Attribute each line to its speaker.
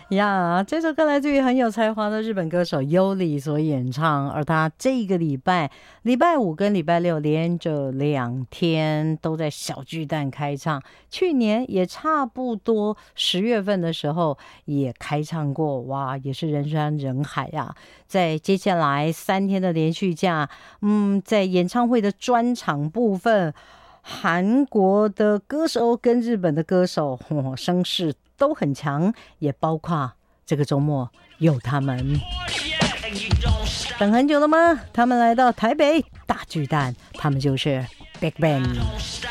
Speaker 1: 呀，这首歌来自于很有才华的日本歌手优里所演唱，而他这个礼拜5跟礼拜6连着2天都在小巨蛋开唱，去年也差不多10月份的时候也开唱过，哇，也是人山人海啊。在接下来3天的连续假，在演唱会的专场部分，韩国的歌手跟日本的歌手，声势都很强，也包括这个周末有他们。等很久了吗？他们来到台北大巨蛋，他们就是 BigBang。